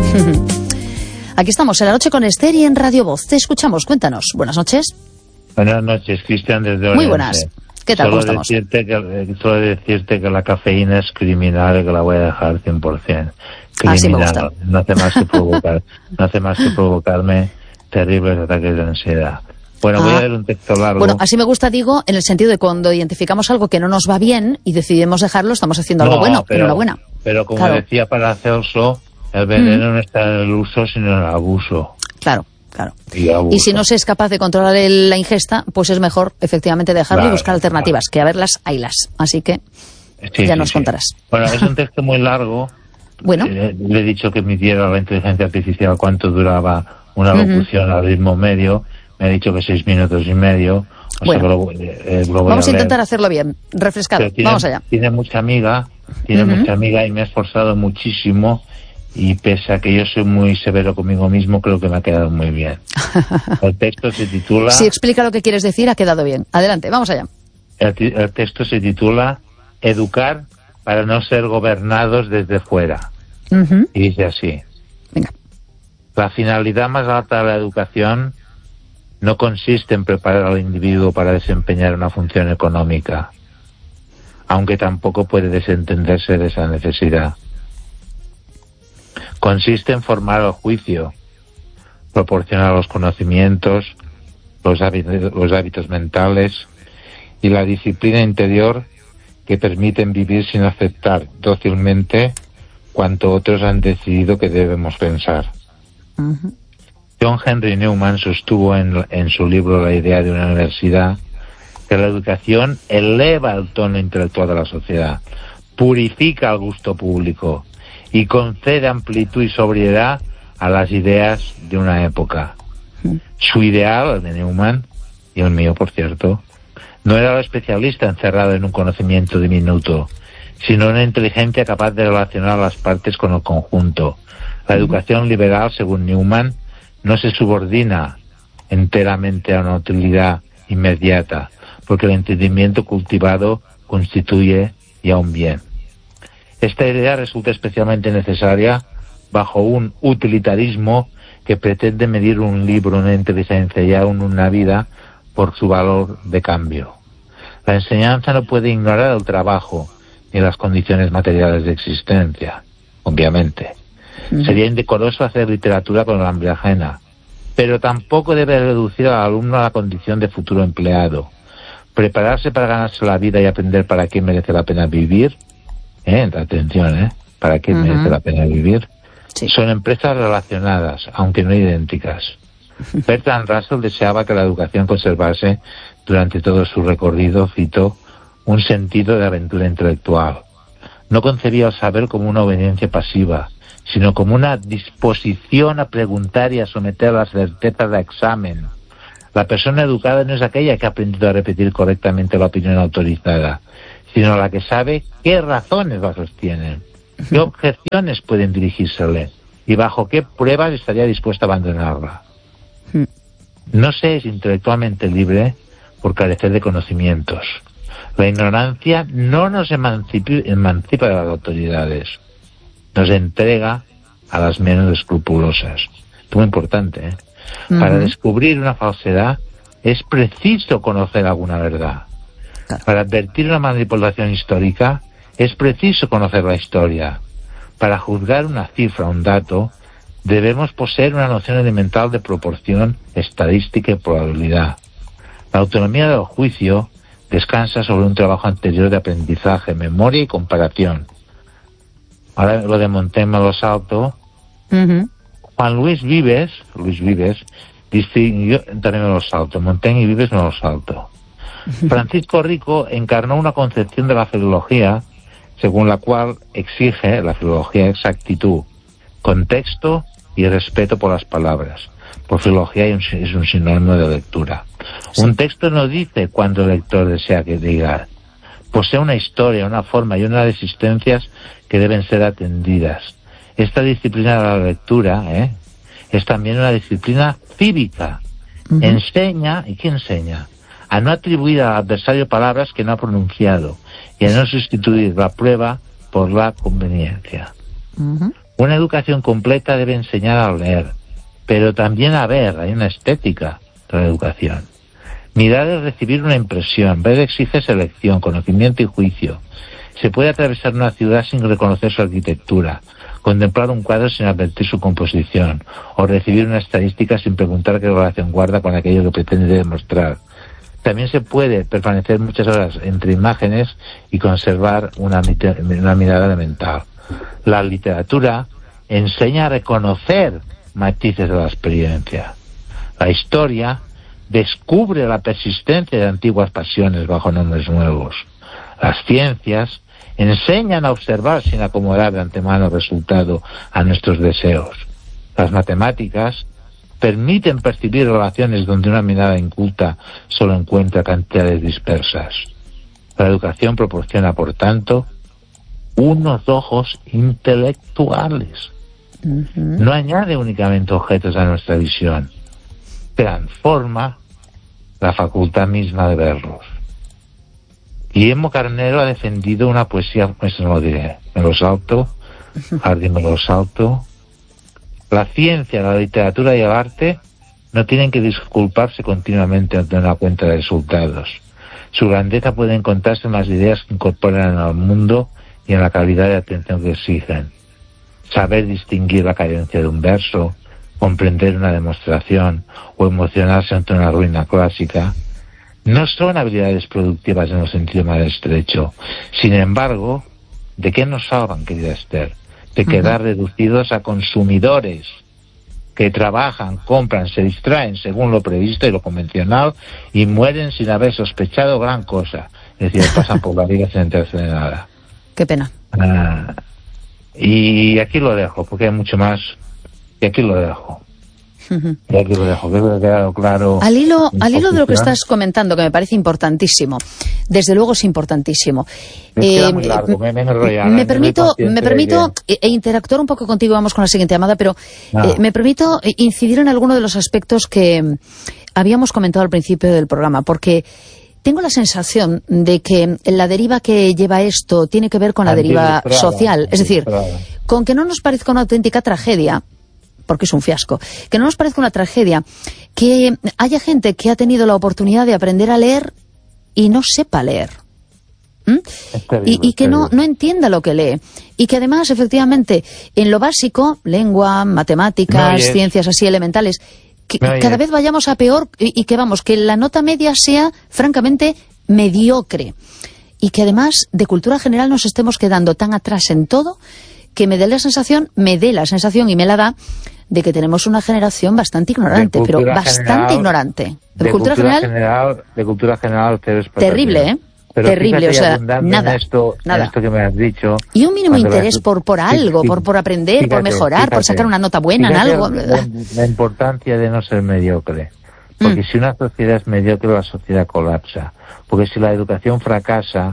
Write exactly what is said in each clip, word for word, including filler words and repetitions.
Aquí estamos en La Noche con Esther y en Radio Voz. Te escuchamos, cuéntanos. Buenas noches. Buenas noches, Cristian, desde Orense. Muy buenas. ¿Qué tal? Solo ¿Cómo estamos? Decirte que, solo decirte que la cafeína es criminal y que la voy a dejar cien por ciento. Criminal. Así me gusta. No hace más que provocar, no hace más que provocarme terribles ataques de ansiedad. Bueno, ah. voy a leer un texto largo. Bueno, así me gusta, digo, en el sentido de cuando identificamos algo que no nos va bien y decidimos dejarlo, estamos haciendo algo no, bueno. Pero, enhorabuena. Pero como claro. decía Paracelso, el veneno mm. no está en el uso, sino en el abuso. Claro. Claro. Y, y si no se es capaz de controlar el, la ingesta, pues es mejor efectivamente dejarlo claro, y buscar alternativas, claro. que a verlas, haylas. Así que sí, ya sí, nos sí. contarás. Bueno, es un texto muy largo. Bueno. Le, le he dicho que midiera la inteligencia artificial cuánto duraba una locución uh-huh. al ritmo medio. Me ha dicho que seis minutos y medio. O bueno, sea que lo, eh, lo voy vamos a, a intentar hacerlo bien, refrescado. Tiene, vamos allá. Tiene mucha amiga, tiene uh-huh. mucha amiga y me he esforzado muchísimo. Y pese a que yo soy muy severo conmigo mismo, creo que me ha quedado muy bien. El texto se titula... Si explica lo que quieres decir, ha quedado bien. Adelante, vamos allá. El, el texto se titula Educar para no ser gobernados desde fuera. Uh-huh. Y dice así. Venga. La finalidad más alta de la educación no consiste en preparar al individuo para desempeñar una función económica, aunque tampoco puede desentenderse de esa necesidad. Consiste en formar el juicio, proporcionar los conocimientos, los hábitos, los hábitos mentales y la disciplina interior que permiten vivir sin aceptar dócilmente cuanto otros han decidido que debemos pensar. Uh-huh. John Henry Newman sostuvo en, en su libro La idea de una universidad que la educación eleva el tono intelectual de la sociedad, purifica el gusto público y concede amplitud y sobriedad a las ideas de una época. Su ideal, el de Newman, y el mío, por cierto, no era el especialista encerrado en un conocimiento diminuto, sino una inteligencia capaz de relacionar las partes con el conjunto. La educación liberal, según Newman, no se subordina enteramente a una utilidad inmediata, porque el entendimiento cultivado constituye ya un bien. Esta idea resulta especialmente necesaria bajo un utilitarismo que pretende medir un libro, una inteligencia y aún una vida por su valor de cambio. La enseñanza no puede ignorar el trabajo ni las condiciones materiales de existencia, obviamente. Mm. Sería indecoroso hacer literatura con el hambre ajena, pero tampoco debe reducir al alumno a la condición de futuro empleado. Prepararse para ganarse la vida y aprender para qué merece la pena vivir, ¿eh? Atención, ¿eh? ¿Para qué uh-huh. merece la pena vivir? Sí. Son empresas relacionadas, aunque no idénticas. Bertrand Russell deseaba que la educación conservase durante todo su recorrido, cito, un sentido de aventura intelectual. No concebía el saber como una obediencia pasiva, sino como una disposición a preguntar y a someter las certezas de examen. La persona educada no es aquella que ha aprendido a repetir correctamente la opinión autorizada, sino la que sabe qué razones la sostienen, qué objeciones pueden dirigírsele y bajo qué pruebas estaría dispuesta a abandonarla. No se es intelectualmente libre por carecer de conocimientos. La ignorancia no nos emancipa, emancipa de las autoridades, nos entrega a las menos escrupulosas. Es muy importante, ¿eh? Uh-huh. Para descubrir una falsedad es preciso conocer alguna verdad. Para advertir una manipulación histórica es preciso conocer la historia. Para juzgar una cifra, un dato, debemos poseer una noción elemental de proporción, estadística y probabilidad. La autonomía del juicio descansa sobre un trabajo anterior de aprendizaje, memoria y comparación. Ahora lo de Montaigne me lo salto. Uh-huh. Juan Luis Vives, Luis Vives, distinguió, también me lo salto. Montaigne y Vives me lo salto. Francisco Rico encarnó una concepción de la filología según la cual exige la filología exactitud, contexto y respeto por las palabras. Por filología es un sinónimo de lectura. Sí. Un texto no dice cuando el lector desea que diga. Posee una historia, una forma y unas existencias que deben ser atendidas. Esta disciplina de la lectura ¿eh? es también una disciplina cívica. Uh-huh. Enseña, ¿y qué enseña? A no atribuir al adversario palabras que no ha pronunciado y a no sustituir la prueba por la conveniencia. Uh-huh. Una educación completa debe enseñar a leer, pero también a ver. Hay una estética de la educación. Mirar es recibir una impresión, ver exige selección, conocimiento y juicio. Se puede atravesar una ciudad sin reconocer su arquitectura, contemplar un cuadro sin advertir su composición, o recibir una estadística sin preguntar qué relación guarda con aquello que pretende demostrar. También se puede permanecer muchas horas entre imágenes y conservar una, una mirada mental. La literatura enseña a reconocer matices de la experiencia. La historia descubre la persistencia de antiguas pasiones bajo nombres nuevos. Las ciencias enseñan a observar sin acomodar de antemano el resultado a nuestros deseos. Las matemáticas permiten percibir relaciones donde una mirada inculta solo encuentra cantidades dispersas. La educación proporciona, por tanto, unos ojos intelectuales. Uh-huh. No añade únicamente objetos a nuestra visión, transforma la facultad misma de verlos. Guillermo Carnero ha defendido una poesía, pues no lo diré, me lo salto, Jardín me lo salto. La ciencia, la literatura y el arte no tienen que disculparse continuamente ante una cuenta de resultados. Su grandeza puede encontrarse en las ideas que incorporan al mundo y en la calidad de atención que exigen. Saber distinguir la cadencia de un verso, comprender una demostración o emocionarse ante una ruina clásica no son habilidades productivas en el sentido más estrecho. Sin embargo, ¿de qué nos salvan, querida Esther? De quedar uh-huh. reducidos a consumidores que trabajan, compran, se distraen según lo previsto y lo convencional y mueren sin haber sospechado gran cosa. Es decir, pasan por la vida sin enterarse de nada. Qué pena. Uh, y aquí lo dejo, porque hay mucho más. Y aquí lo dejo. Uh-huh. Y aquí lo dejo, creo que ha quedado claro. Al hilo, al hilo de lo que estás comentando, que me parece importantísimo, desde luego es importantísimo. Me, eh, muy largo, me, me, me permito, me permito que... e interactuar un poco contigo, vamos con la siguiente llamada, pero no. eh, me permito incidir en alguno de los aspectos que habíamos comentado al principio del programa, porque tengo la sensación de que la deriva que lleva esto tiene que ver con la deriva social, es decir, con que no nos parezca una auténtica tragedia, porque es un fiasco, que no nos parezca una tragedia que haya gente que ha tenido la oportunidad de aprender a leer y no sepa leer. ¿Mm? Terrible, y, y que no, no entienda lo que lee. Y que además, efectivamente, en lo básico, lengua, matemáticas, no, ciencias así elementales, que no, cada vez vayamos a peor y, y que vamos, que la nota media sea francamente mediocre. Y que además de cultura general nos estemos quedando tan atrás en todo que me dé la sensación, me dé la sensación y me la da de que tenemos una generación bastante ignorante, pero bastante general, ignorante. De, de cultura, cultura general, general, de cultura general terrible, ¿eh? Pero terrible, o sea, nada, en esto, nada. En esto que me has dicho. Y un mínimo interés la... por, por algo, sí, sí, por, por aprender, fíjate, por mejorar, fíjate, por sacar una nota buena en algo. La, la importancia de no ser mediocre. Porque mm. si una sociedad es mediocre, la sociedad colapsa. Porque si la educación fracasa,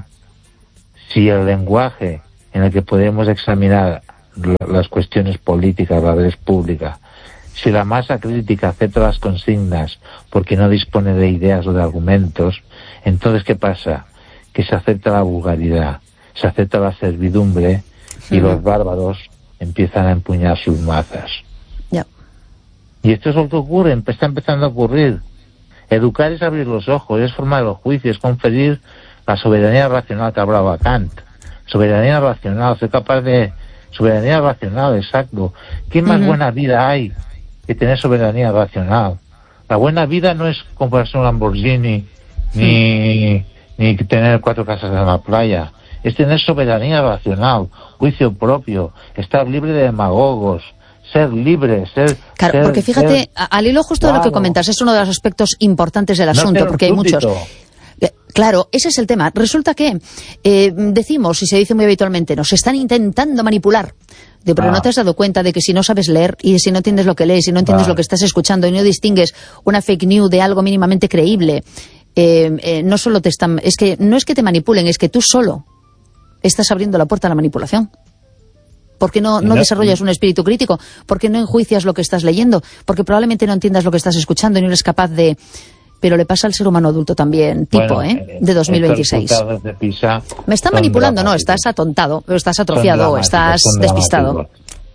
si el lenguaje en el que podemos examinar las cuestiones políticas, la red pública, si la masa crítica acepta las consignas porque no dispone de ideas o de argumentos, entonces ¿qué pasa? Que se acepta la vulgaridad, se acepta la servidumbre y uh-huh. los bárbaros empiezan a empuñar sus mazas. Yeah. Y esto es lo que ocurre, está empezando a ocurrir. Educar es abrir los ojos, es formar los juicios, es conferir la soberanía racional que hablaba Kant. Soberanía racional, ser capaz de... Soberanía racional, exacto. ¿Qué más uh-huh. buena vida hay que tener soberanía racional? La buena vida no es comprarse un Lamborghini ni, uh-huh. ni tener cuatro casas en la playa. Es tener soberanía racional, juicio propio, estar libre de demagogos, ser libre, ser... Claro, ser, porque fíjate, ser, al hilo justo claro. de lo que comentas, es uno de los aspectos importantes del asunto, no porque hay muchos... Claro, ese es el tema. Resulta que eh, decimos, y se dice muy habitualmente, nos están intentando manipular. De, pero ah. no te has dado cuenta de que si no sabes leer y si no entiendes lo que lees, si no entiendes vale. lo que estás escuchando y no distingues una fake news de algo mínimamente creíble, eh, eh, no solo te están... Es que no es que te manipulen, es que tú solo estás abriendo la puerta a la manipulación. ¿Por qué no, no desarrollas un espíritu crítico? ¿Por qué no enjuicias lo que estás leyendo? Porque probablemente no entiendas lo que estás escuchando y no eres capaz de... Pero le pasa al ser humano adulto también, tipo, bueno, ¿eh? De dos mil veintiséis. De PISA me están manipulando, no, estás atontado, o estás atrofiado, o estás despistado.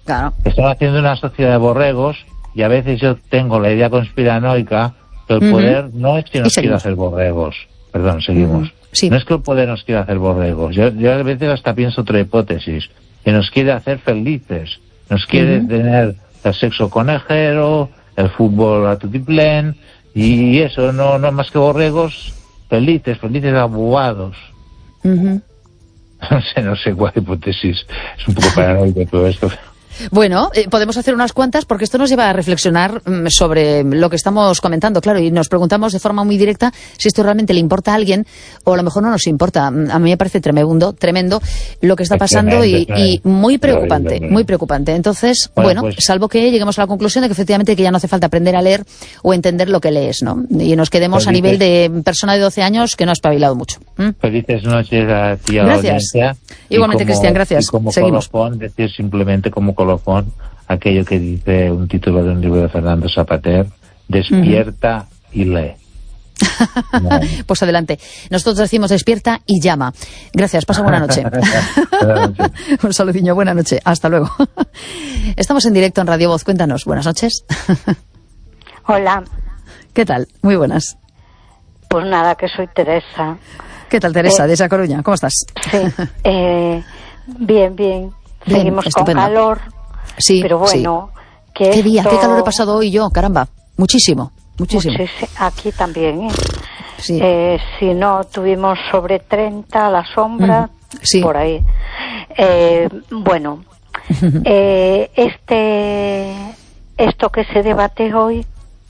Claro. Están haciendo una sociedad de borregos y a veces yo tengo la idea conspiranoica que el poder uh-huh. no es que nos quiera hacer borregos. Perdón, seguimos. Uh-huh. Sí. No es que el poder nos quiera hacer borregos. Yo, yo a veces hasta pienso otra hipótesis, que nos quiere hacer felices. Nos quiere uh-huh. tener el sexo conejero, el fútbol a tutiplén, y eso, no, no más que borregos felices, felices abogados. Uh-huh. No sé, no sé cuál hipótesis. Es un poco paranoico todo esto. Bueno, eh, podemos hacer unas cuantas porque esto nos lleva a reflexionar mm, sobre lo que estamos comentando, claro, y nos preguntamos de forma muy directa si esto realmente le importa a alguien o a lo mejor no nos importa. A mí me parece tremendo, tremendo lo que está pasando y, y muy preocupante, muy preocupante. Entonces, bueno, bueno pues, salvo que lleguemos a la conclusión de que efectivamente que ya no hace falta aprender a leer o entender lo que lees, ¿no? Y nos quedemos felices, a nivel de persona de doce años que no ha espabilado mucho. ¿Mm? Felices noches a ti, a gracias. La Igualmente, como, Cristian, gracias. Y como seguimos. colofón, decir simplemente como colofón aquello que dice un título de un libro de Fernando Zapater, despierta uh-huh. y lee. No. Pues adelante. Nosotros decimos despierta y llama. Gracias, pasa buena noche. Buenas noches. Un saludillo, buena noche. Hasta luego. Estamos en directo en Radio Voz. Cuéntanos. Buenas noches. Hola. ¿Qué tal? Muy buenas. Pues nada, que soy Teresa. ¿Qué tal, Teresa, eh, de esa Coruña? ¿Cómo estás? Sí, eh, bien, bien. Bien, seguimos estupendo. Con calor. Sí, pero bueno. Sí. Que ¿Qué esto... día? ¿Qué calor he pasado hoy yo? Caramba, muchísimo, muchísimo. Muchísimo. Aquí también, ¿eh? Sí. Eh, si no, tuvimos sobre treinta a la sombra, mm, sí. por ahí. Eh, bueno, eh, este esto que se debate hoy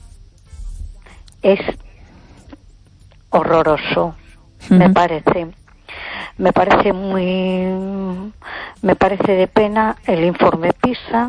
es horroroso, uh-huh. me parece. Me parece muy... Me parece de pena el informe PISA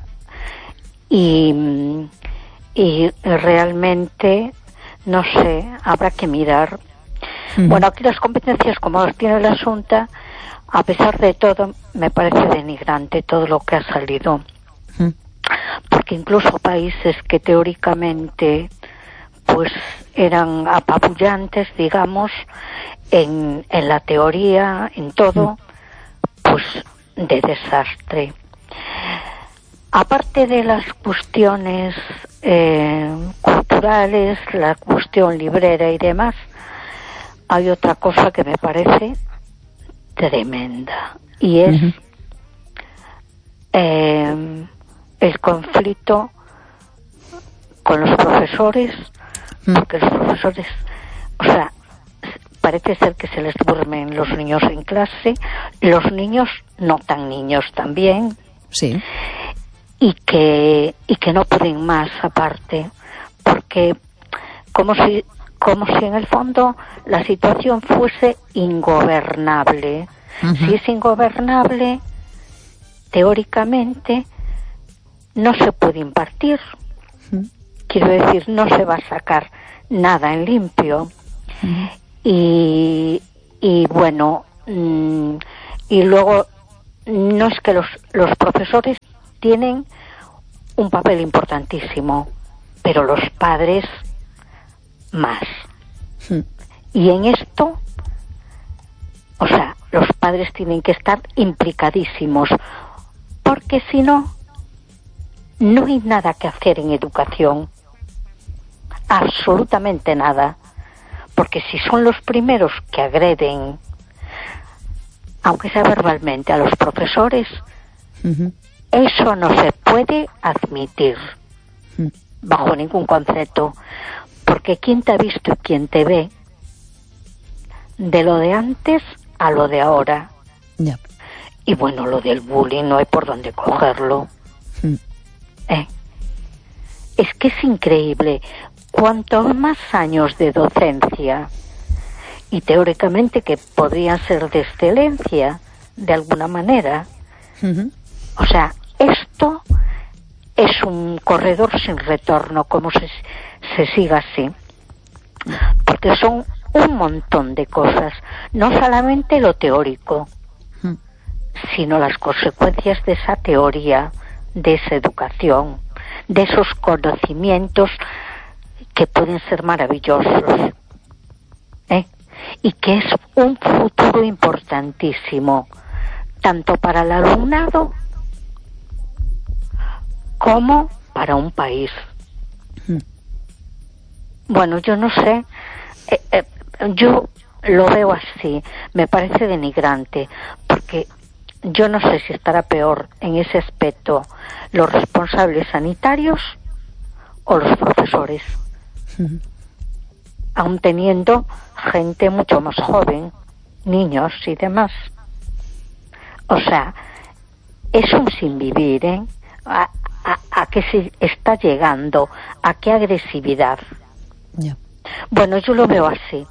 y, y realmente, no sé, habrá que mirar. Uh-huh. Bueno, aquí las competencias, como las tiene la Asunta, a pesar de todo, me parece denigrante todo lo que ha salido. Uh-huh. Porque incluso países que teóricamente pues eran apabullantes, digamos, en, en la teoría, en todo, pues de desastre. Aparte de las cuestiones eh, culturales, la cuestión librera y demás, hay otra cosa que me parece tremenda, y es uh-huh. eh, el conflicto con los profesores, porque los profesores, o sea, parece ser que se les duermen los niños en clase, los niños no tan niños también, sí, y que y que no pueden más aparte, porque como si como si en el fondo la situación fuese ingobernable. Uh-huh. Si es ingobernable, teóricamente no se puede impartir. Uh-huh. Quiero decir, no se va a sacar nada en limpio. Uh-huh. Y, y bueno, mmm, y luego no es que los, los profesores tienen un papel importantísimo, pero los padres más. Uh-huh. Y en esto, o sea, los padres tienen que estar implicadísimos, porque si no, no hay nada que hacer en educación. Absolutamente nada, porque si son los primeros que agreden, aunque sea verbalmente, a los profesores, uh-huh. eso no se puede admitir uh-huh. bajo ningún concepto, porque quién te ha visto y quién te ve, de lo de antes a lo de ahora. Yeah. Y bueno, lo del bullying no hay por dónde cogerlo. Uh-huh. ¿Eh? Es que es increíble. Cuantos más años de docencia, y teóricamente que podrían ser de excelencia, de alguna manera, uh-huh. o sea, esto es un corredor sin retorno, como se, se siga así, porque son un montón de cosas, no solamente lo teórico, uh-huh. sino las consecuencias de esa teoría, de esa educación, de esos conocimientos que pueden ser maravillosos, ¿eh? Y que es un futuro importantísimo, tanto para el alumnado como para un país. Mm. Bueno, yo no sé, eh, eh, yo lo veo así, me parece denigrante, porque yo no sé si estará peor en ese aspecto los responsables sanitarios o los profesores, uh-huh. aun teniendo gente mucho más joven, niños y demás. O sea, es un sinvivir, ¿eh? A, a, a qué se está llegando, a qué agresividad. Yeah. Bueno, yo lo veo así.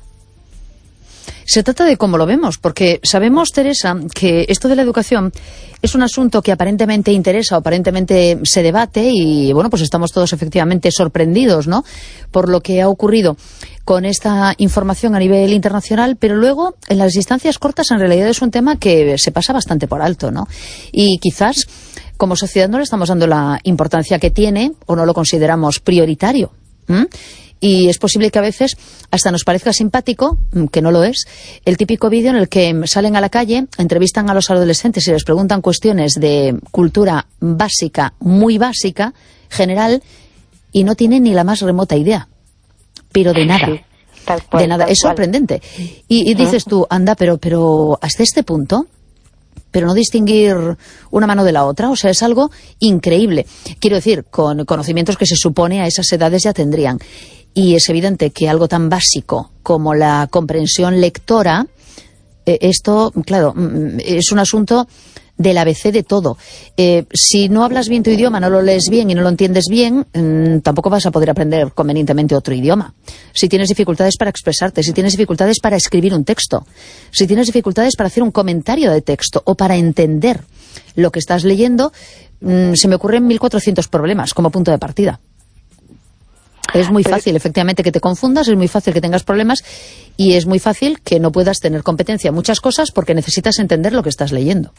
Se trata de cómo lo vemos, porque sabemos, Teresa, que esto de la educación es un asunto que aparentemente interesa o aparentemente se debate y, bueno, pues estamos todos efectivamente sorprendidos, ¿no?, por lo que ha ocurrido con esta información a nivel internacional, pero luego en las distancias cortas en realidad es un tema que se pasa bastante por alto, ¿no? Y quizás como sociedad no le estamos dando la importancia que tiene o no lo consideramos prioritario. ¿Mm? Y es posible que a veces hasta nos parezca simpático, que no lo es, el típico vídeo en el que salen a la calle, entrevistan a los adolescentes y les preguntan cuestiones de cultura básica, muy básica, general, y no tienen ni la más remota idea. Pero de nada. Sí, tal cual, de nada. Es sorprendente. Y, y dices tú, anda, pero, pero hasta este punto, pero no distinguir una mano de la otra, o sea, es algo increíble. Quiero decir, con conocimientos que se supone a esas edades ya tendrían. Y es evidente que algo tan básico como la comprensión lectora, eh, esto, claro, es un asunto del A B C de todo. Eh, si no hablas bien tu idioma, no lo lees bien y no lo entiendes bien, mmm, tampoco vas a poder aprender convenientemente otro idioma. Si tienes dificultades para expresarte, si tienes dificultades para escribir un texto, si tienes dificultades para hacer un comentario de texto o para entender lo que estás leyendo, mmm, se me ocurren mil cuatrocientos problemas como punto de partida. Es muy fácil, efectivamente, que te confundas, es muy fácil que tengas problemas y es muy fácil que no puedas tener competencia en muchas cosas porque necesitas entender lo que estás leyendo.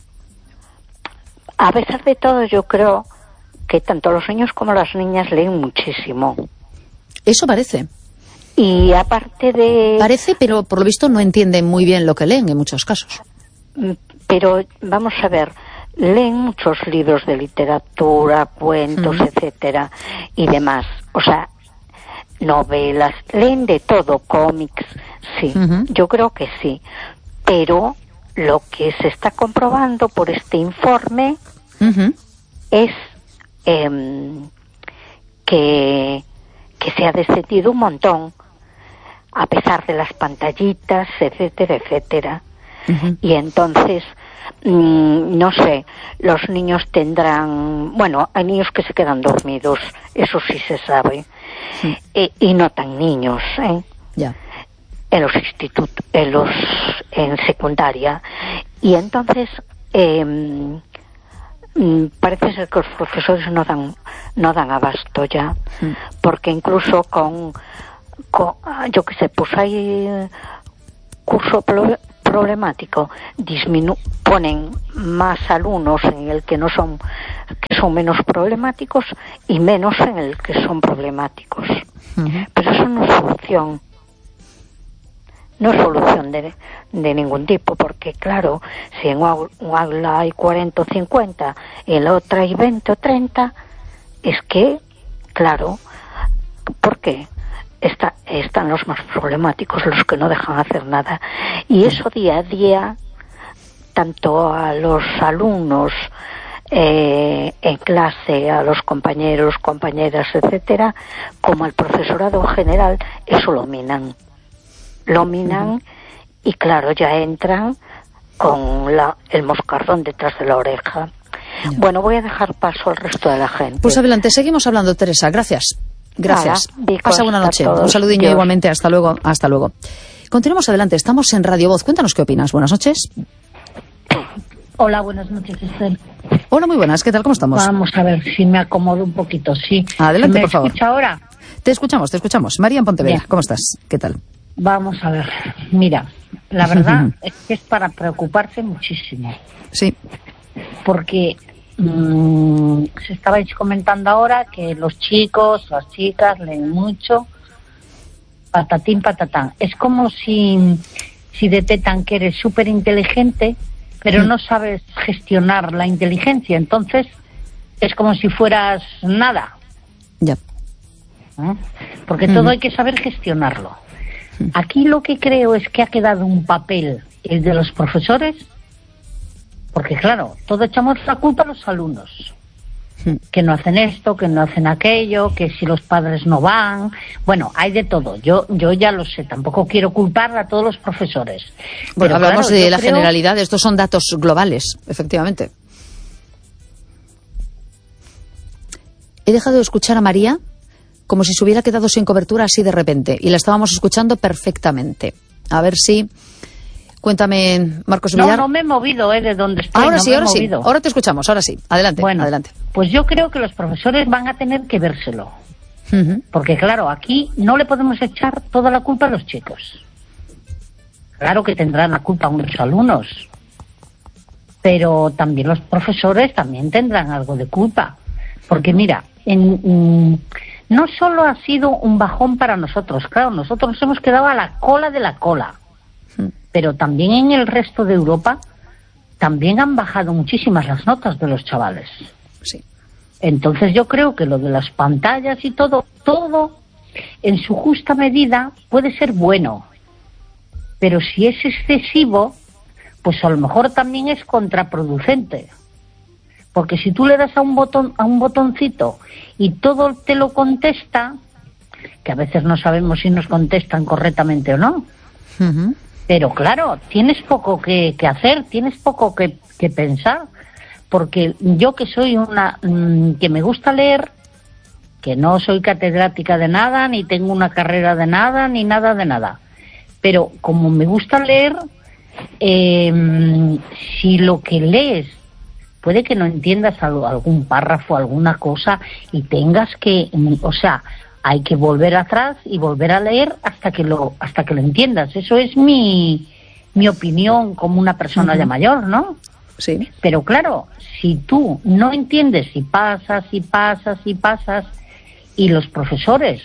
A pesar de todo, yo creo que tanto los niños como las niñas leen muchísimo. Eso parece. Y aparte de... Parece, pero por lo visto no entienden muy bien lo que leen en muchos casos. Pero vamos a ver, leen muchos libros de literatura, cuentos, mm. etcétera, y demás. O sea, novelas, leen de todo, cómics, sí, uh-huh. yo creo que sí. Pero lo que se está comprobando por este informe uh-huh. es eh, que, que se ha descendido un montón, a pesar de las pantallitas, etcétera, etcétera. Uh-huh. Y entonces, mmm, no sé, los niños tendrán... Bueno, hay niños que se quedan dormidos, eso sí se sabe. Sí. E, y no tan niños, ¿eh? Ya. En los institutos, en los... en secundaria. Y entonces, eh, parece ser que los profesores no dan, no dan abasto ya. Sí. Porque incluso con... con yo qué sé, pues hay curso problemático, disminu ponen más alumnos en el que no son que son menos problemáticos y menos en el que son problemáticos. Uh-huh. Pero eso no es solución. No es solución de, de ningún tipo, porque claro, si en un aula hay cuarenta o cincuenta y en la otra hay veinte o treinta, es que, claro, ¿por qué? Está, están los más problemáticos, los que no dejan hacer nada. Y eso día a día, tanto a los alumnos eh, en clase, a los compañeros, compañeras, etcétera, como al profesorado en general, eso lo minan. Lo minan uh-huh. y claro, ya entran con la, el moscardón detrás de la oreja. Yeah. Bueno, voy a dejar paso al resto de la gente. Pues adelante, seguimos hablando, Teresa. Gracias. Gracias. Nada, Pasa buena noche. Un saludinho Dios. Igualmente. Hasta luego. Hasta luego. Continuamos adelante. Estamos en Radio Voz. Cuéntanos qué opinas. Buenas noches. Hola, buenas noches, Esther. Hola, muy buenas. ¿Qué tal? ¿Cómo estamos? Vamos a ver si me acomodo un poquito. Sí. Adelante, por favor. ¿Me escucha ahora? Te escuchamos, te escuchamos. María en Pontevedra. ¿Cómo estás? ¿Qué tal? Vamos a ver. Mira, la verdad es que es para preocuparse muchísimo. Sí. Porque... Mm, se estabais comentando ahora que los chicos, las chicas leen mucho, patatín, patatán. Es como si, si detectan que eres súper inteligente, pero no sabes gestionar la inteligencia. Entonces, es como si fueras nada. Ya. ¿Eh? Porque todo uh-huh. hay que saber gestionarlo. Uh-huh. Aquí lo que creo es que ha quedado un papel, el de los profesores, porque claro, todos echamos la culpa a los alumnos. Que no hacen esto, que no hacen aquello, que si los padres no van, bueno, hay de todo. Yo yo ya lo sé, tampoco quiero culpar a todos los profesores. Bueno, pero hablamos claro, de la creo... generalidad, estos son datos globales, efectivamente. He dejado de escuchar a María como si se hubiera quedado sin cobertura así de repente, y la estábamos escuchando perfectamente. A ver si... Cuéntame, Marcos Villar. No, no me he movido, ¿eh? De donde estoy. Ahora no sí, me ahora he sí. movido. Ahora te escuchamos, ahora sí. Adelante, bueno, adelante. Pues yo creo que los profesores van a tener que vérselo. Uh-huh. Porque claro, aquí no le podemos echar toda la culpa a los chicos. Claro que tendrán la culpa muchos alumnos. Pero también los profesores también tendrán algo de culpa. Porque mira, en, mm, no solo ha sido un bajón para nosotros. Claro, nosotros nos hemos quedado a la cola de la cola. Pero también en el resto de Europa también han bajado muchísimas las notas de los chavales. Sí. Entonces yo creo que lo de las pantallas y todo, todo en su justa medida puede ser bueno. Pero si es excesivo, pues a lo mejor también es contraproducente. Porque si tú le das a un botón, a un botoncito y todo te lo contesta, que a veces no sabemos si nos contestan correctamente o no. Uh-huh. Pero claro, tienes poco que, que hacer, tienes poco que, que pensar, porque yo que soy una, mmm, que me gusta leer, que no soy catedrática de nada, ni tengo una carrera de nada, ni nada de nada, pero como me gusta leer, eh, si lo que lees puede que no entiendas algo, algún párrafo, alguna cosa, y tengas que, o sea... hay que volver atrás y volver a leer hasta que lo hasta que lo entiendas. Eso es mi mi opinión como una persona uh-huh. ya mayor, ¿no? Sí. Pero claro, si tú no entiendes y pasas y pasas y pasas y los profesores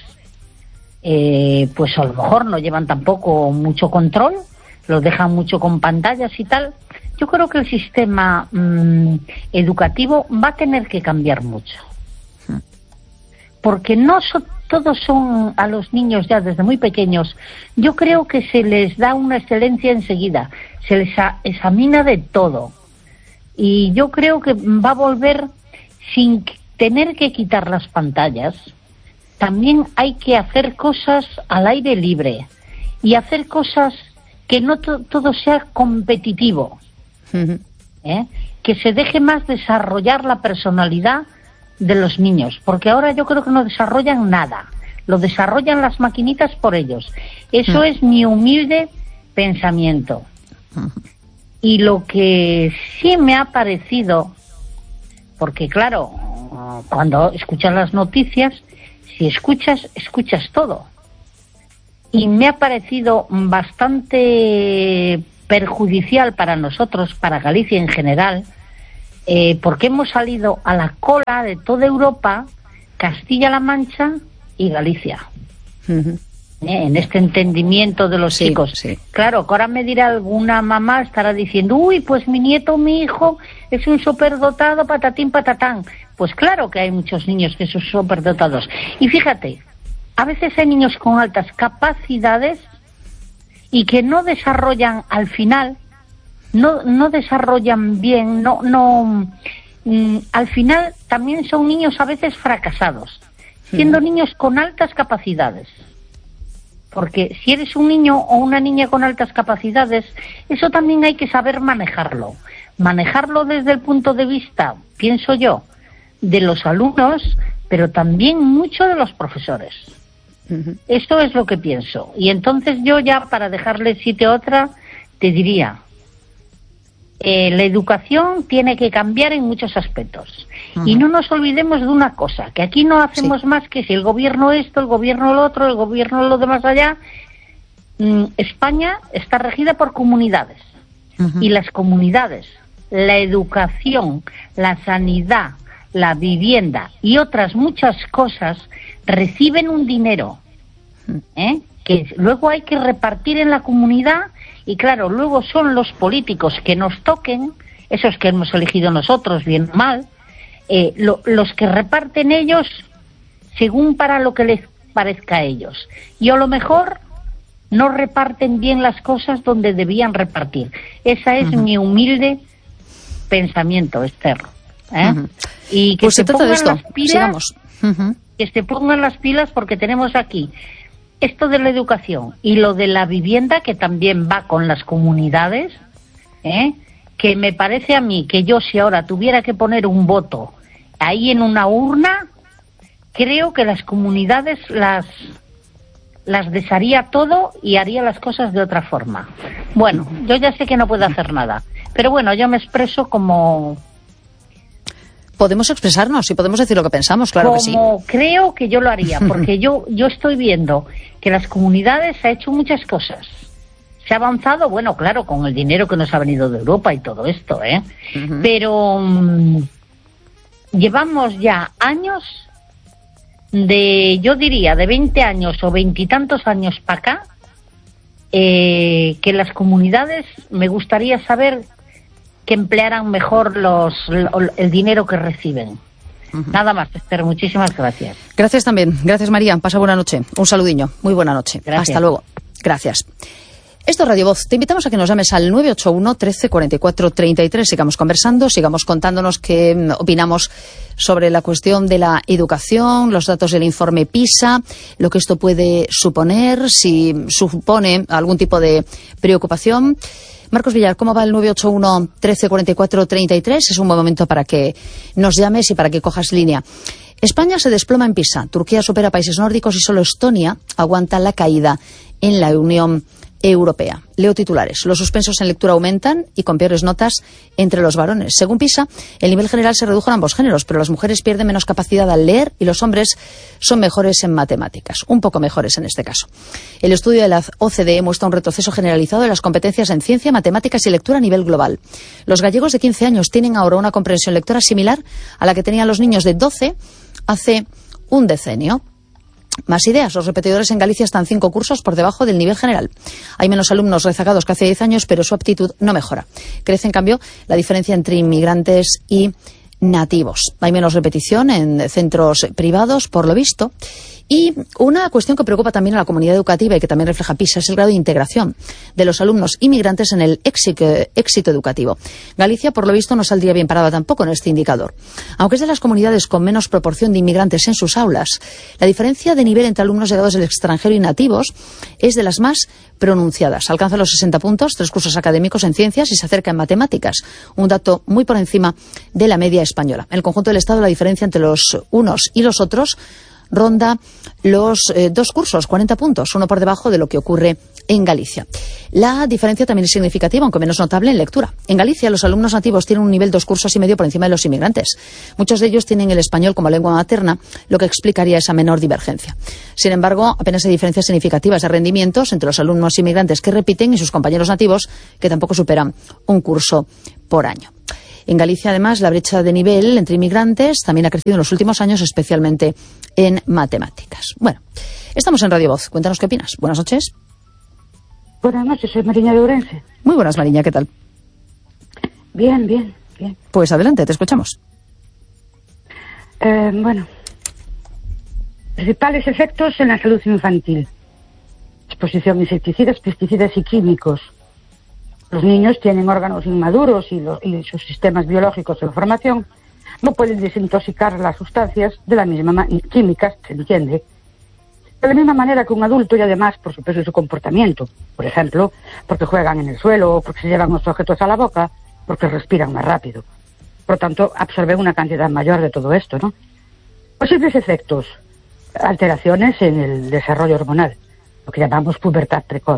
eh, pues a lo mejor no llevan tampoco mucho control, los dejan mucho con pantallas y tal, yo creo que el sistema mmm, educativo va a tener que cambiar mucho. Porque no son, todos son a los niños ya desde muy pequeños. Yo creo que se les da una excelencia enseguida, se les a, examina de todo. Y yo creo que va a volver sin tener que quitar las pantallas. También hay que hacer cosas al aire libre y hacer cosas que no to, todo sea competitivo. Uh-huh. ¿Eh? Que se deje más desarrollar la personalidad de los niños, porque ahora yo creo que no desarrollan nada, lo desarrollan las maquinitas por ellos. Eso uh-huh. es mi humilde pensamiento. Uh-huh. Y lo que sí me ha parecido, porque claro, cuando escuchas las noticias, si escuchas, escuchas todo. Y me ha parecido bastante perjudicial para nosotros, para Galicia en general, Eh, porque hemos salido a la cola de toda Europa, Castilla-La Mancha y Galicia. Uh-huh. Eh, en este entendimiento de los sí, chicos. Sí. Claro, que ahora me dirá alguna mamá, estará diciendo, uy, pues mi nieto o mi hijo es un superdotado, patatín, patatán. Pues claro que hay muchos niños que son superdotados. Y fíjate, a veces hay niños con altas capacidades y que no desarrollan al final, no no desarrollan bien, no no mm, al final también son niños a veces fracasados, siendo sí. niños con altas capacidades. Porque si eres un niño o una niña con altas capacidades, eso también hay que saber manejarlo. Manejarlo desde el punto de vista, pienso yo, de los alumnos, pero también mucho de los profesores. Uh-huh. Esto es lo que pienso. Y entonces yo ya, para dejarle sitio a otra, te diría, eh, la educación tiene que cambiar en muchos aspectos. Uh-huh. Y no nos olvidemos de una cosa, que aquí no hacemos sí. más que si el gobierno esto, el gobierno lo otro, el gobierno lo demás allá. Mm, España está regida por comunidades. Uh-huh. Y las comunidades, la educación, la sanidad, la vivienda y otras muchas cosas reciben un dinero, ¿eh? que luego hay que repartir en la comunidad, y claro, luego son los políticos que nos toquen, esos que hemos elegido nosotros, bien o mal, eh, lo, los que reparten ellos según para lo que les parezca a ellos. Y a lo mejor no reparten bien las cosas donde debían repartir. Esa es uh-huh. mi humilde pensamiento, Esther. ¿eh? Uh-huh. Y que pues se, se pongan esto. las pilas, uh-huh. que se pongan las pilas porque tenemos aquí esto de la educación y lo de la vivienda, que también va con las comunidades, ¿eh? que me parece a mí que yo, si ahora tuviera que poner un voto ahí en una urna, creo que las comunidades las las desharía todo y haría las cosas de otra forma. Bueno, yo ya sé que no puedo hacer nada, pero bueno, yo me expreso como... Podemos expresarnos y podemos decir lo que pensamos, claro como que sí. Como creo que yo lo haría, porque yo yo estoy viendo que las comunidades se ha hecho muchas cosas. Se ha avanzado, bueno, claro, con el dinero que nos ha venido de Europa y todo esto, ¿eh? Uh-huh. Pero um, llevamos ya años de, yo diría, de veinte años o veintitantos años para acá, eh, que las comunidades, me gustaría saber que emplearan mejor los el dinero que reciben. Uh-huh. Nada más, Esther, muchísimas gracias. Gracias también, gracias María, pasa buena noche, un saludiño, muy buena noche, gracias. Hasta luego, gracias. Esto es Radio Voz. Te invitamos a que nos llames al nueve ocho uno, trece, cuarenta y cuatro, treinta y tres. Sigamos conversando, sigamos contándonos qué opinamos sobre la cuestión de la educación, los datos del informe PISA, lo que esto puede suponer, si supone algún tipo de preocupación. Marcos Villar, ¿cómo va el nueve ocho uno, trece, cuarenta y cuatro, treinta y tres? Es un buen momento para que nos llames y para que cojas línea. España se desploma en PISA. Turquía supera a países nórdicos y solo Estonia aguanta la caída en la Unión Europea. Leo titulares. Los suspensos en lectura aumentan y con peores notas entre los varones. Según PISA, el nivel general se redujo en ambos géneros, pero las mujeres pierden menos capacidad al leer y los hombres son mejores en matemáticas, un poco mejores en este caso. El estudio de la O C D E muestra un retroceso generalizado de las competencias en ciencia, matemáticas y lectura a nivel global. Los gallegos de quince años tienen ahora una comprensión lectora similar a la que tenían los niños de doce hace un decenio. Más ideas. Los repetidores en Galicia están cinco cursos por debajo del nivel general. Hay menos alumnos rezagados que hace diez años, pero su aptitud no mejora. Crece, en cambio, la diferencia entre inmigrantes y nativos. Hay menos repetición en centros privados, por lo visto. Y una cuestión que preocupa también a la comunidad educativa y que también refleja PISA es el grado de integración de los alumnos inmigrantes en el éxito, éxito educativo. Galicia, por lo visto, no saldría bien parada tampoco en este indicador. Aunque es de las comunidades con menos proporción de inmigrantes en sus aulas, la diferencia de nivel entre alumnos llegados del extranjero y nativos es de las más pronunciadas. Alcanza los sesenta puntos, tres cursos académicos en ciencias y se acerca en matemáticas, un dato muy por encima de la media española. En el conjunto del Estado, la diferencia entre los unos y los otros ronda los eh, dos cursos, cuarenta puntos, uno por debajo de lo que ocurre en Galicia. La diferencia también es significativa, aunque menos notable, en lectura. En Galicia, los alumnos nativos tienen un nivel dos cursos y medio por encima de los inmigrantes. Muchos de ellos tienen el español como lengua materna, lo que explicaría esa menor divergencia. Sin embargo, apenas hay diferencias significativas de rendimientos entre los alumnos inmigrantes que repiten y sus compañeros nativos, que tampoco superan un curso por año. En Galicia, además, la brecha de nivel entre inmigrantes también ha crecido en los últimos años, especialmente en matemáticas. Bueno, estamos en Radio Voz. Cuéntanos qué opinas. Buenas noches. Buenas noches, soy Mariña de Ourense. Muy buenas, Mariña, ¿qué tal? Bien, bien, bien. Pues adelante, te escuchamos. Eh, bueno, principales efectos en la salud infantil. Exposición a insecticidas, pesticidas y químicos. Los niños tienen órganos inmaduros y, los, y sus sistemas biológicos en formación no pueden desintoxicar las sustancias de la misma químicas, se entiende, de la misma manera que un adulto, y además por su peso y su comportamiento. Por ejemplo, porque juegan en el suelo, porque se llevan los objetos a la boca, porque respiran más rápido. Por lo tanto, absorben una cantidad mayor de todo esto, ¿no? Posibles efectos: alteraciones en el desarrollo hormonal, lo que llamamos pubertad precoz.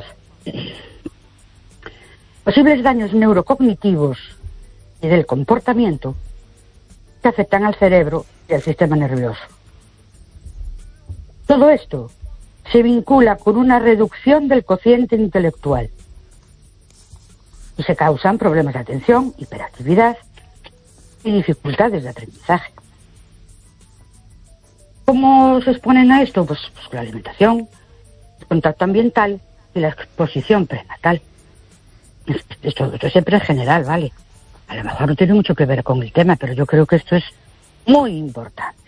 Posibles daños neurocognitivos y del comportamiento que afectan al cerebro y al sistema nervioso. Todo esto se vincula con una reducción del cociente intelectual y se causan problemas de atención, hiperactividad y dificultades de aprendizaje. ¿Cómo se exponen a esto? Pues, pues la alimentación, el contacto ambiental y la exposición prenatal. Esto, esto siempre en general, ¿vale? A lo mejor no tiene mucho que ver con el tema, pero yo creo que esto es muy importante.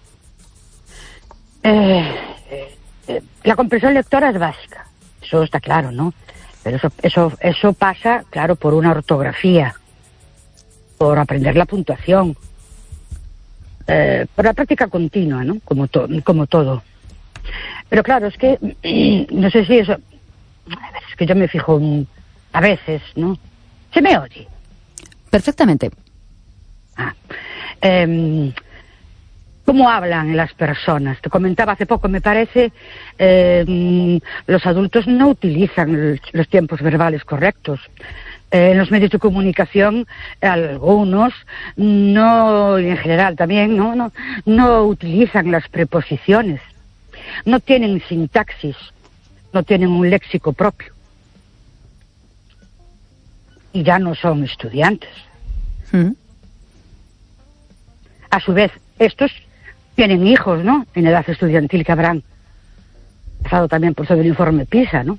Eh, eh, la comprensión lectora es básica, eso está claro, ¿no? Pero eso, eso, eso pasa, claro, por una ortografía, por aprender la puntuación, eh, por la práctica continua, ¿no? Como, to como todo. Pero claro, es que, no sé si eso, es que yo me fijo a veces, ¿no? ¿Se me oye? Perfectamente. Ah, eh, ¿Cómo hablan las personas? Te comentaba hace poco, me parece, eh, los adultos no utilizan los tiempos verbales correctos. Eh, en los medios de comunicación, algunos, no, y en general también, no, no, no utilizan las preposiciones. No tienen sintaxis, no tienen un léxico propio. Y ya no son estudiantes. ¿Mm? A su vez, estos tienen hijos, ¿no? En edad estudiantil que habrán pasado también por todo el informe PISA, ¿no?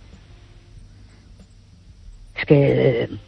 Es que... Eh,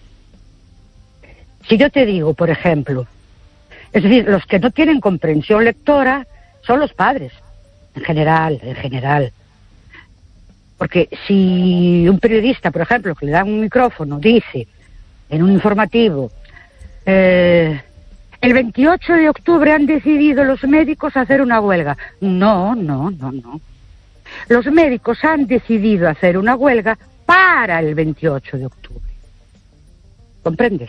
si yo te digo, por ejemplo, es decir, los que no tienen comprensión lectora son los padres, en general, en general. Porque si un periodista, por ejemplo, que le dan un micrófono, dice en un informativo... Eh, el veintiocho de octubre han decidido los médicos hacer una huelga. No, no, no, no. Los médicos han decidido hacer una huelga para el veintiocho de octubre. ¿Comprendes?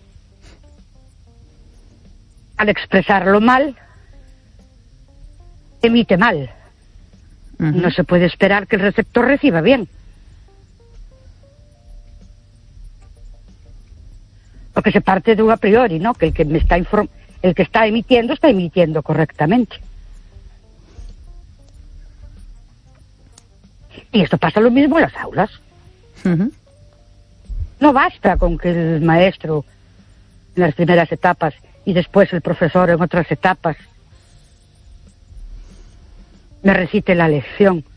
Al expresarlo mal, emite mal. Uh-huh. No se puede esperar que el receptor reciba bien. Porque se parte de un a priori, ¿no? Que el que me está inform el que está emitiendo está emitiendo correctamente. Y esto pasa lo mismo en las aulas. Uh-huh. No basta con que el maestro en las primeras etapas y después el profesor en otras etapas me recite la lección.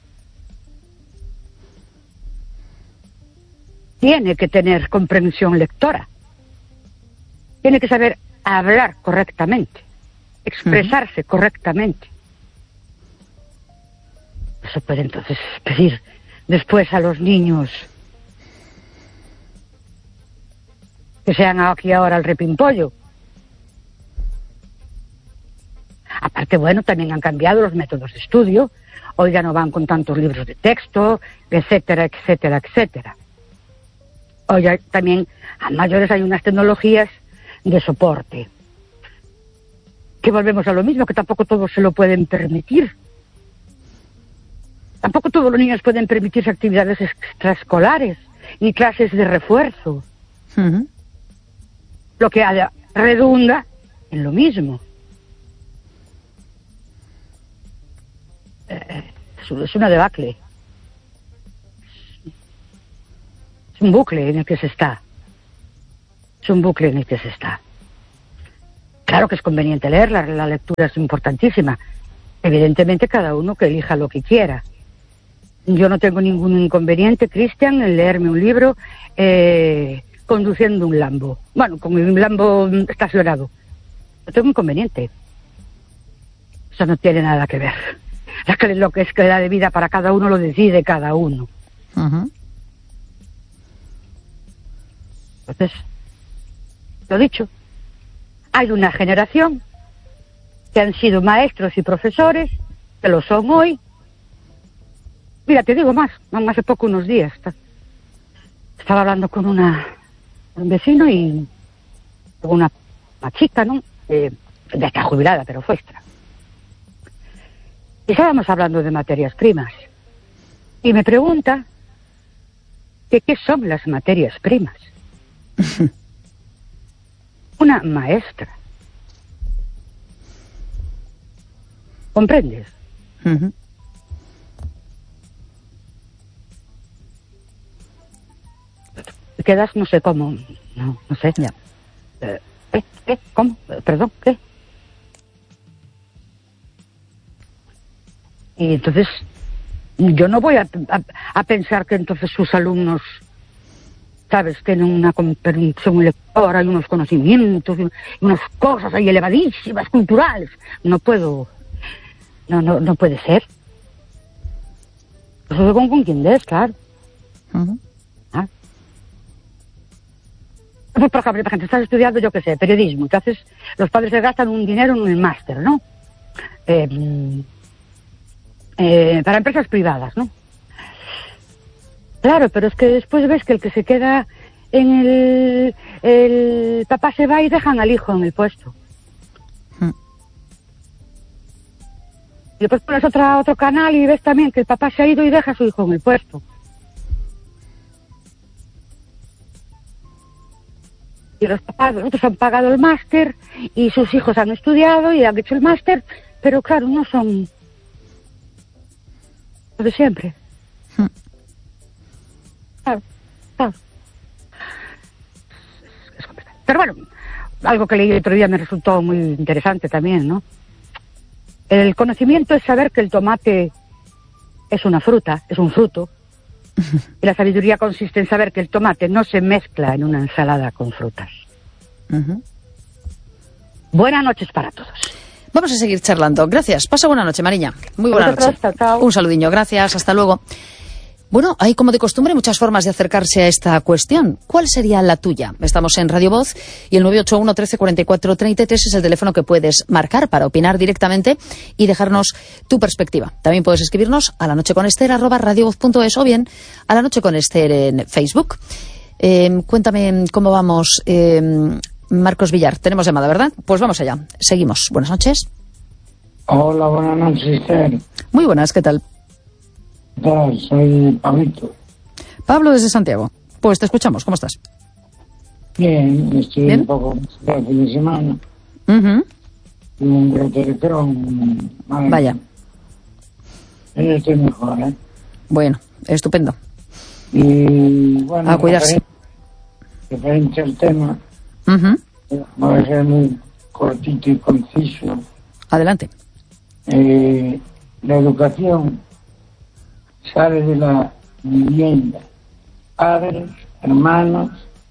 Tiene que tener comprensión lectora. Tiene que saber hablar correctamente, expresarse uh-huh. correctamente. Se puede entonces pedir después a los niños que sean aquí ahora el repimpollo. Aparte, bueno, también han cambiado los métodos de estudio. Hoy ya no van con tantos libros de texto, etcétera, etcétera, etcétera. Hoy ya también a mayores hay unas tecnologías de soporte. Que volvemos a lo mismo, que tampoco todos se lo pueden permitir. Tampoco todos los niños pueden permitirse actividades extraescolares ni clases de refuerzo. Uh-huh. Lo que redunda en lo mismo. Eh, es una debacle. Es un bucle en el que se está. Es un bucle en el que se está. Claro que es conveniente leerla, la lectura es importantísima. Evidentemente cada uno que elija lo que quiera. Yo no tengo ningún inconveniente, Cristian, en leerme un libro eh, conduciendo un Lambo. Bueno, con un Lambo estacionado. No tengo inconveniente. Eso no tiene nada que ver. Lo que es calidad de vida para cada uno lo decide cada uno. Uh-huh. Entonces, lo dicho, hay una generación que han sido maestros y profesores, que lo son hoy. Mira, te digo más, hace poco, unos días, estaba hablando con una un vecino y con una, una chica, ¿no? Eh, ya está jubilada, pero fue extra. Y estábamos hablando de materias primas. Y me pregunta que qué son las materias primas. Una maestra. ¿Comprendes? Uh-huh. Quedas, no sé cómo, no, no sé. Ya. Eh, ¿eh? ¿Eh? ¿Cómo? Perdón, ¿qué? Y entonces, yo no voy a, a, a pensar que entonces sus alumnos sabes, tienen una comprensión lectora y unos conocimientos y unas cosas ahí elevadísimas, culturales. No puedo, no, no, no puede ser. Eso es con, con quien des, claro. Uh-huh. ¿Ah? Pues, por ejemplo, gente, estás estudiando, yo qué sé, periodismo, entonces los padres se gastan un dinero en el máster, ¿no? Eh, eh, para empresas privadas, ¿no? Claro, pero es que después ves que el que se queda en el... el papá se va y dejan al hijo en el puesto. Hmm. Y después pones otra, otro canal y ves también que el papá se ha ido y deja a su hijo en el puesto. Y los papás, los otros han pagado el máster y sus hijos han estudiado y han hecho el máster, pero claro, no son los de siempre. Hmm. Claro, claro. Pero bueno, algo que leí otro día me resultó muy interesante también, ¿no? El conocimiento es saber que el tomate es una fruta, es un fruto. Y la sabiduría consiste en saber que el tomate no se mezcla en una ensalada con frutas. Uh-huh. Buenas noches para todos. Vamos a seguir charlando. Gracias. Pasa buena noche, Mariña. Muy buena noche. Chao, chao. Un saludiño. Gracias. Hasta luego. Bueno, hay como de costumbre muchas formas de acercarse a esta cuestión. ¿Cuál sería la tuya? Estamos en Radio Voz y el nueve ocho uno, trece, cuarenta y cuatro, treinta y tres es el teléfono que puedes marcar para opinar directamente y dejarnos tu perspectiva. También puedes escribirnos a la noche con Ester arroba radiovoz punto es o bien a la noche con Ester en Facebook. Eh, cuéntame cómo vamos, eh, Marcos Villar. Tenemos llamada, ¿verdad? Pues vamos allá. Seguimos. Buenas noches. Hola, buenas noches, Esther. Muy buenas, ¿qué tal? Soy Pablito. Pablo desde Santiago. Pues te escuchamos, ¿cómo estás? Bien, estoy ¿Bien? un poco de fin de semana. Uh-huh. Un retorrón. Vaya. Yo estoy mejor, ¿eh? Bueno, estupendo. Y bueno, a cuidarse. Referente al tema, uh-huh. va a ser muy cortito y conciso. Adelante. Eh, la educación sale de la vivienda, padres, hermanos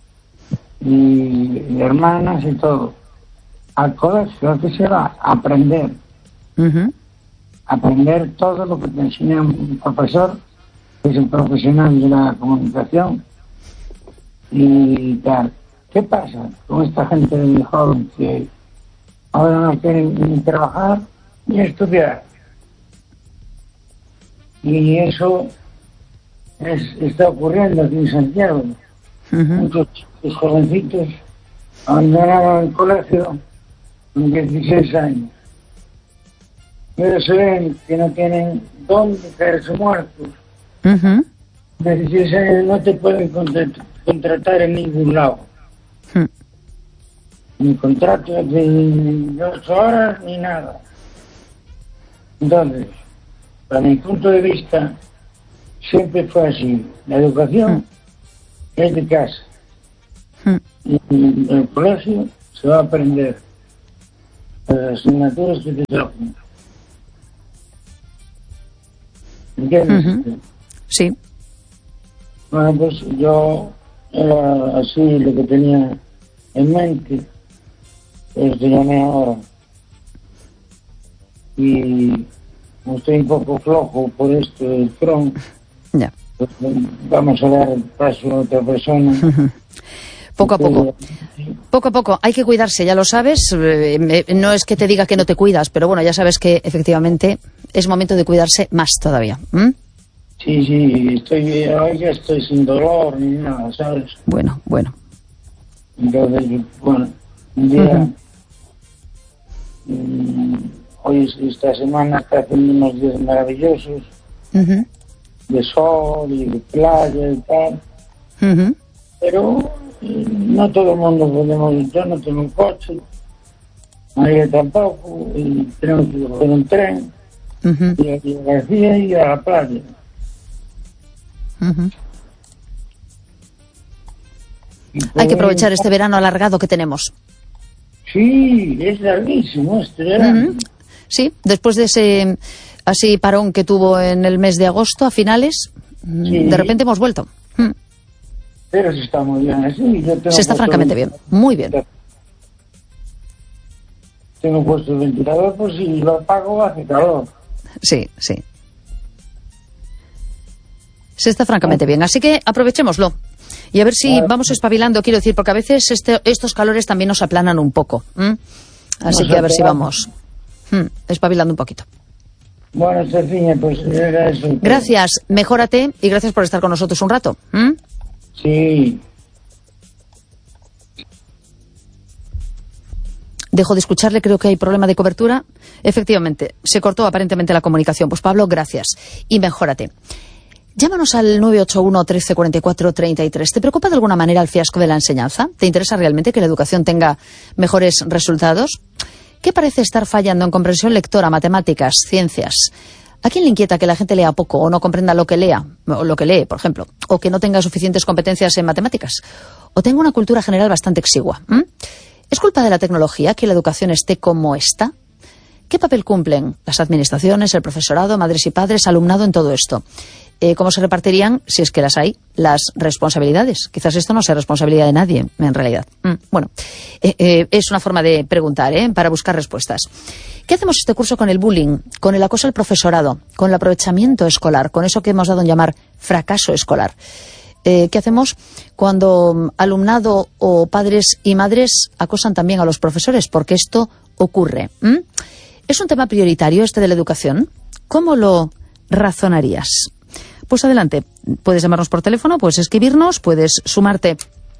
y, y hermanas y todo. Al colegio, ¿a qué se va? A aprender. Uh-huh. Aprender todo lo que te enseña un profesor, que es el profesional de la comunicación. Y tal. ¿Qué pasa con esta gente de joven que ahora no quieren ni trabajar ni estudiar? Y eso es, está ocurriendo aquí en Santiago. Uh-huh. Muchos jovencitos abandonaron el colegio con dieciséis años. Pero se ven que no tienen dónde caerse muertos. Uh-huh. dieciséis años no te pueden contratar en ningún lado. Uh-huh. Ni contrato de ocho horas ni nada. Entonces, para mi punto de vista, siempre fue así. La educación mm. es de casa. Mm. Y en el colegio se va a aprender las asignaturas que te tocan. ¿Entiendes? Uh-huh. Sí. Bueno, pues yo era así lo que tenía en mente. Pues te llamé ahora. Y estoy un poco flojo por esto del front. Ya. Pues vamos a dar el paso a otra persona. Poco a poco. Poco a poco. Hay que cuidarse, ya lo sabes. No es que te diga que no te cuidas, pero bueno, ya sabes que efectivamente es momento de cuidarse más todavía. ¿Mm? Sí, sí, estoy, hoy ya estoy sin dolor ni nada, ¿sabes? Bueno, bueno. Entonces, bueno, un día... Uh-huh. mmm, Hoy, esta semana, está haciendo unos días maravillosos, uh-huh. de sol y de playa y tal. Uh-huh. Pero eh, no todo el mundo podemos, yo no tengo un coche, María tampoco, y tenemos que coger un tren, uh-huh. y a García y a la playa. Uh-huh. Hay que aprovechar este verano alargado que tenemos. Sí, es larguísimo este verano. Uh-huh. Sí, después de ese así parón que tuvo en el mes de agosto, a finales, sí. de repente hemos vuelto. Mm. Pero se está muy bien así. Yo tengo se está francamente bien, muy bien. Tengo puesto el ventilador, pues si lo apago hace calor. Sí, sí. Se está francamente bien, así que aprovechémoslo. Y a ver si claro. vamos espabilando, quiero decir, porque a veces este, estos calores también nos aplanan un poco. ¿m? Así no que a ver si vamos hmm, espabilando un poquito. Bueno, Cecilia, pues era eso. Gracias, mejórate y gracias por estar con nosotros un rato. ¿m? Sí. Dejo de escucharle, creo que hay problema de cobertura. Efectivamente, se cortó aparentemente la comunicación. Pues Pablo, gracias y mejórate. Llámanos al nueve ocho uno, trece, cuarenta y cuatro, treinta y tres. ¿Te preocupa de alguna manera el fiasco de la enseñanza? ¿Te interesa realmente que la educación tenga mejores resultados? ¿Qué parece estar fallando en comprensión lectora, matemáticas, ciencias? ¿A quién le inquieta que la gente lea poco o no comprenda lo que lea, o lo que lee, por ejemplo? ¿O que no tenga suficientes competencias en matemáticas? ¿O tenga una cultura general bastante exigua? ¿Mm? ¿Es culpa de la tecnología que la educación esté como está? ¿Qué papel cumplen las administraciones, el profesorado, madres y padres, alumnado en todo esto? Eh, ¿Cómo se repartirían, si es que las hay, las responsabilidades? Quizás esto no sea responsabilidad de nadie, en realidad. Mm, bueno, eh, eh, es una forma de preguntar, ¿eh? Para buscar respuestas. ¿Qué hacemos este curso con el bullying, con el acoso al profesorado, con el aprovechamiento escolar, con eso que hemos dado en llamar fracaso escolar? Eh, ¿Qué hacemos cuando alumnado o padres y madres acosan también a los profesores? Porque esto ocurre. ¿Mm? ¿Es un tema prioritario este de la educación? ¿Cómo lo razonarías? Pues adelante, puedes llamarnos por teléfono, puedes escribirnos, puedes sumarte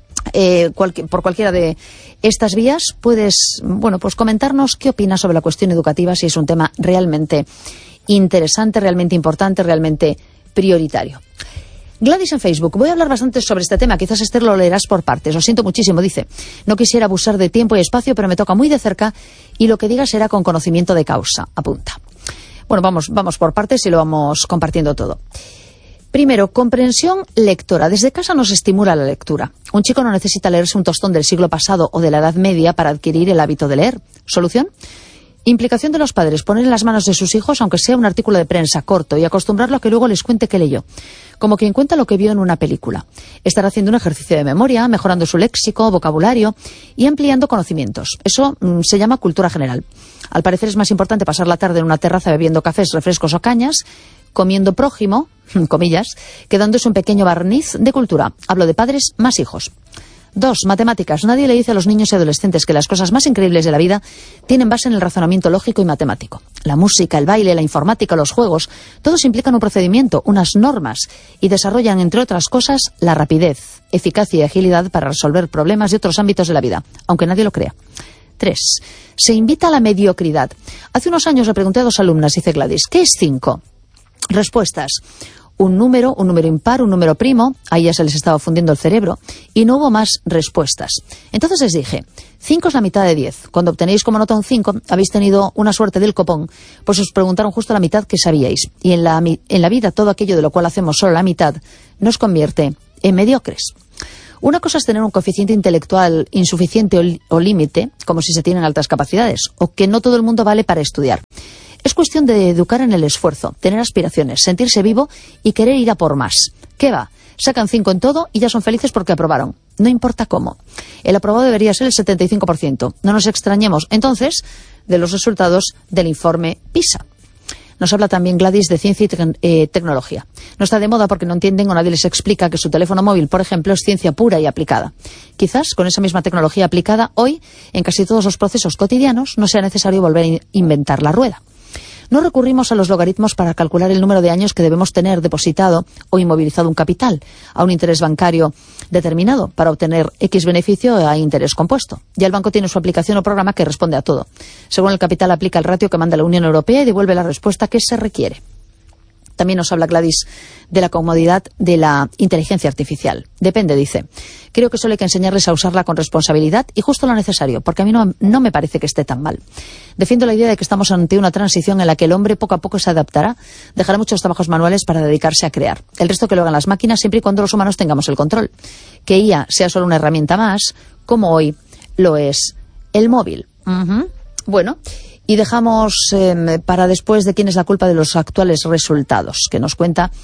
eh, cualque, por cualquiera de estas vías, puedes, bueno, pues comentarnos qué opinas sobre la cuestión educativa, si es un tema realmente interesante, realmente importante, realmente prioritario. Gladys en Facebook, voy a hablar bastante sobre este tema, quizás Esther lo leerás por partes, lo siento muchísimo, dice, no quisiera abusar de tiempo y espacio, pero me toca muy de cerca y lo que diga será con conocimiento de causa, apunta. Bueno, vamos, vamos por partes y lo vamos compartiendo todo. Primero, comprensión lectora. Desde casa nos estimula la lectura. Un chico no necesita leerse un tostón del siglo pasado o de la Edad Media para adquirir el hábito de leer. ¿Solución? Implicación de los padres, poner en las manos de sus hijos, aunque sea un artículo de prensa corto, y acostumbrarlo a que luego les cuente qué leyó. Como quien cuenta lo que vio en una película. Estar haciendo un ejercicio de memoria, mejorando su léxico, vocabulario y ampliando conocimientos. Eso mmm, se llama cultura general. Al parecer es más importante pasar la tarde en una terraza bebiendo cafés, refrescos o cañas, comiendo prójimo, comillas, que dándose un pequeño barniz de cultura. Hablo de padres más hijos. Dos, matemáticas. Nadie le dice a los niños y adolescentes que las cosas más increíbles de la vida tienen base en el razonamiento lógico y matemático. La música, el baile, la informática, los juegos, todos implican un procedimiento, unas normas, y desarrollan, entre otras cosas, la rapidez, eficacia y agilidad para resolver problemas de otros ámbitos de la vida, aunque nadie lo crea. Tres, se invita a la mediocridad. Hace unos años le pregunté a dos alumnas, dice Gladys, ¿qué es cinco? Respuestas. Un número, un número impar, un número primo, ahí ya se les estaba fundiendo el cerebro, y no hubo más respuestas. Entonces les dije, cinco es la mitad de diez. Cuando obtenéis como nota un cinco, habéis tenido una suerte del copón, pues os preguntaron justo la mitad que sabíais. Y en la, en la vida todo aquello de lo cual hacemos solo la mitad nos convierte en mediocres. Una cosa es tener un coeficiente intelectual insuficiente o, o límite, como si se tienen altas capacidades, o que no todo el mundo vale para estudiar. Es cuestión de educar en el esfuerzo, tener aspiraciones, sentirse vivo y querer ir a por más. ¿Qué va? Sacan cinco en todo y ya son felices porque aprobaron. No importa cómo. El aprobado debería ser el setenta y cinco por ciento. No nos extrañemos, entonces, de los resultados del informe PISA. Nos habla también Gladys de ciencia y te eh, tecnología. No está de moda porque no entienden o nadie les explica que su teléfono móvil, por ejemplo, es ciencia pura y aplicada. Quizás con esa misma tecnología aplicada, hoy, en casi todos los procesos cotidianos, no sea necesario volver a inventar la rueda. No recurrimos a los logaritmos para calcular el número de años que debemos tener depositado o inmovilizado un capital a un interés bancario determinado para obtener X beneficio a interés compuesto. Ya el banco tiene su aplicación o programa que responde a todo. Según el capital aplica el ratio que manda la Unión Europea y devuelve la respuesta que se requiere. También nos habla Gladys de la comodidad de la inteligencia artificial. Depende, dice. Creo que solo hay que enseñarles a usarla con responsabilidad y justo lo necesario, porque a mí no, no me parece que esté tan mal. Defiendo la idea de que estamos ante una transición en la que el hombre poco a poco se adaptará, dejará muchos trabajos manuales para dedicarse a crear. El resto que lo hagan las máquinas siempre y cuando los humanos tengamos el control. Que I A sea solo una herramienta más, como hoy lo es el móvil. Uh-huh. Bueno... Y dejamos eh, para después de quién es la culpa de los actuales resultados, que nos cuenta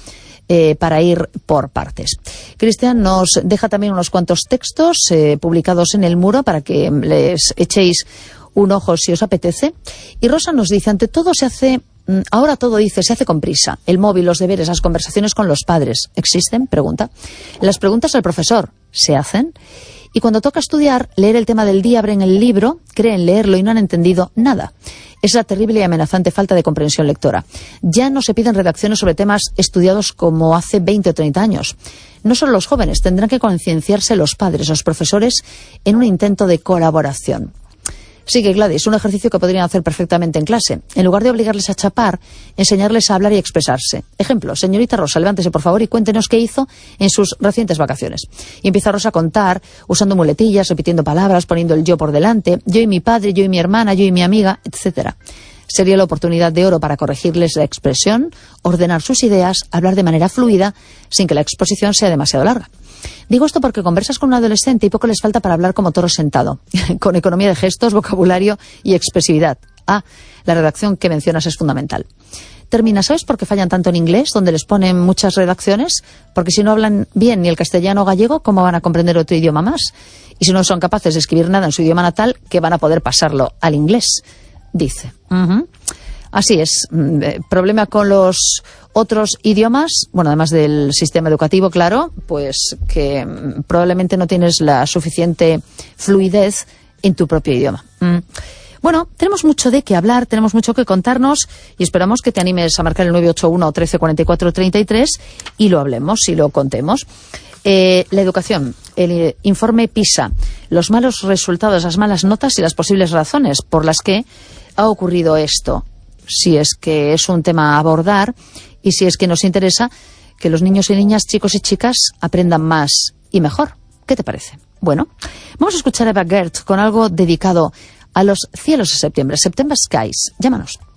eh, para ir por partes. Cristian nos deja también unos cuantos textos eh, publicados en el muro para que les echéis un ojo si os apetece. Y Rosa nos dice, ante todo se hace... Ahora todo, dice, se hace con prisa. El móvil, los deberes, las conversaciones con los padres. ¿Existen? Pregunta. Las preguntas al profesor. ¿Se hacen? Y cuando toca estudiar, leer el tema del día, abren el libro, creen leerlo y no han entendido nada. Es la terrible y amenazante falta de comprensión lectora. Ya no se piden redacciones sobre temas estudiados como hace veinte o treinta años. No solo los jóvenes, tendrán que concienciarse los padres, los profesores, en un intento de colaboración. Sigue Gladys, un ejercicio que podrían hacer perfectamente en clase. En lugar de obligarles a chapar, enseñarles a hablar y expresarse. Ejemplo, señorita Rosa, levántese por favor y cuéntenos qué hizo en sus recientes vacaciones. Y empieza Rosa a contar, usando muletillas, repitiendo palabras, poniendo el yo por delante, yo y mi padre, yo y mi hermana, yo y mi amiga, etcétera. Sería la oportunidad de oro para corregirles la expresión, ordenar sus ideas, hablar de manera fluida, sin que la exposición sea demasiado larga. Digo esto porque conversas con un adolescente y poco les falta para hablar como toro sentado, con economía de gestos, vocabulario y expresividad. Ah, la redacción que mencionas es fundamental. Termina, ¿sabes por qué fallan tanto en inglés, donde les ponen muchas redacciones? Porque si no hablan bien ni el castellano o gallego, ¿cómo van a comprender otro idioma más? Y si no son capaces de escribir nada en su idioma natal, ¿qué van a poder pasarlo al inglés? Dice. Uh-huh. Así es. Problema con los otros idiomas, bueno, además del sistema educativo, claro, pues que probablemente no tienes la suficiente fluidez en tu propio idioma. Mm. Bueno, tenemos mucho de qué hablar, tenemos mucho que contarnos y esperamos que te animes a marcar el nueve ocho uno, trece, cuarenta y cuatro, treinta y tres y lo hablemos y lo contemos. Eh, la educación, el informe PISA, los malos resultados, las malas notas y las posibles razones por las que ha ocurrido esto. Si es que es un tema a abordar y si es que nos interesa que los niños y niñas, chicos y chicas aprendan más y mejor. ¿Qué te parece? Bueno, vamos a escuchar a Eva Gert con algo dedicado a los cielos de septiembre, September Skies. Llámanos.